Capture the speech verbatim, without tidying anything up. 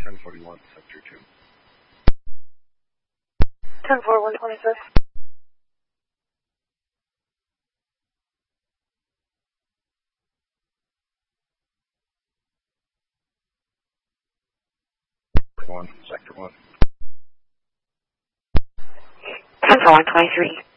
ten forty-one, Sector two. ten four one twenty-six. one, Sector one. ten four one twenty-three.